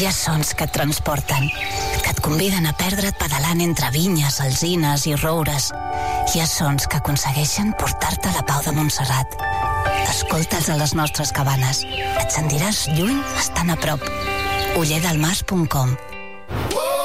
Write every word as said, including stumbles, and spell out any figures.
Hi ha sons que et transporten, que et conviden a perdre't pedalant entre vinyes, alzines i roures. Hi ha sons que aconsegueixen portar-te a la Pau de Montserrat. Escolta'ls a les nostres cabanes. Et sentiràs lluny estant a prop. oller del mas punt com